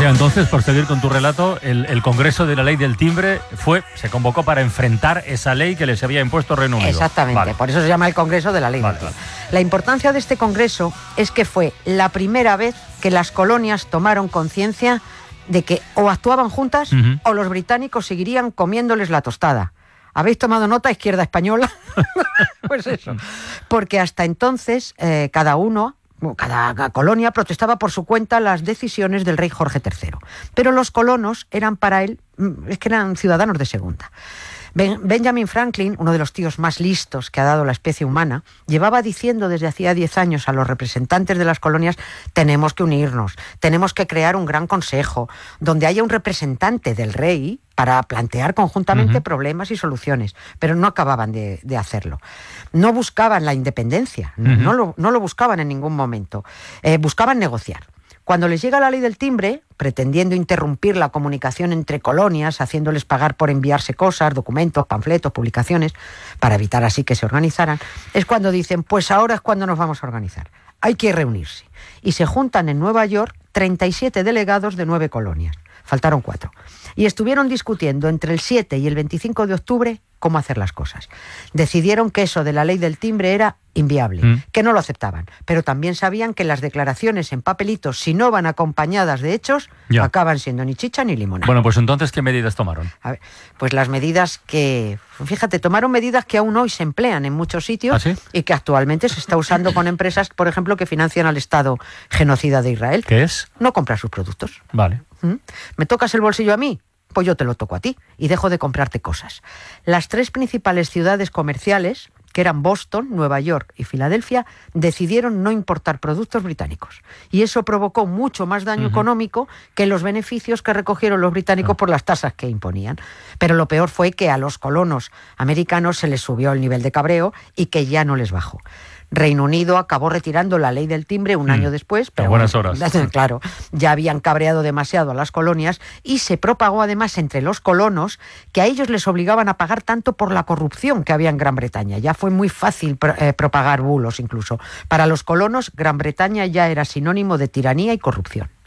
sea, entonces, por seguir con tu relato, el Congreso de la Ley del Timbre se convocó para enfrentar esa ley que les había impuesto Reino Unido. Exactamente, vale. Por eso se llama el Congreso de la Ley del Timbre. La importancia de este Congreso es que fue la primera vez que las colonias tomaron conciencia de que o actuaban juntas o los británicos seguirían comiéndoles la tostada. ¿Habéis tomado nota, izquierda española? Pues eso. Porque hasta entonces cada colonia protestaba por su cuenta las decisiones del rey Jorge III. Pero los colonos eran para él, es que eran ciudadanos de segunda. Benjamin Franklin, uno de los tíos más listos que ha dado la especie humana, llevaba diciendo desde hacía 10 años a los representantes de las colonias: tenemos que unirnos, tenemos que crear un gran consejo donde haya un representante del rey para plantear conjuntamente problemas y soluciones, pero no acababan de hacerlo. No buscaban la independencia, no lo buscaban en ningún momento, buscaban negociar. Cuando les llega la Ley del Timbre, pretendiendo interrumpir la comunicación entre colonias, haciéndoles pagar por enviarse cosas, documentos, panfletos, publicaciones, para evitar así que se organizaran, es cuando dicen: pues ahora es cuando nos vamos a organizar. Hay que reunirse. Y se juntan en Nueva York 37 delegados de 9 colonias. Faltaron 4. Y estuvieron discutiendo entre el 7 y el 25 de octubre cómo hacer las cosas. Decidieron que eso de la Ley del Timbre era inviable, que no lo aceptaban, pero también sabían que las declaraciones en papelitos, si no van acompañadas de hechos, acaban siendo ni chicha ni limonada. Bueno, pues entonces, ¿qué medidas tomaron? A ver, pues las medidas que... Fíjate, tomaron medidas que aún hoy se emplean en muchos sitios. ¿Ah, sí? Y que actualmente se está usando con empresas, por ejemplo, que financian al Estado genocida de Israel. ¿Qué es? No comprar sus productos. Vale. ¿Me tocas el bolsillo a mí? Pues yo te lo toco a ti y dejo de comprarte cosas. Las 3 principales ciudades comerciales, que eran Boston, Nueva York y Filadelfia, decidieron no importar productos británicos. Y eso provocó mucho más daño económico que los beneficios que recogieron los británicos por las tasas que imponían. Pero lo peor fue que a los colonos americanos se les subió el nivel de cabreo y que ya no les bajó. Reino Unido acabó retirando la Ley del Timbre un año después, pero a buenas horas. Claro, ya habían cabreado demasiado a las colonias y se propagó además entre los colonos que a ellos les obligaban a pagar tanto por la corrupción que había en Gran Bretaña. Ya fue muy fácil propagar bulos incluso. Para los colonos, Gran Bretaña ya era sinónimo de tiranía y corrupción.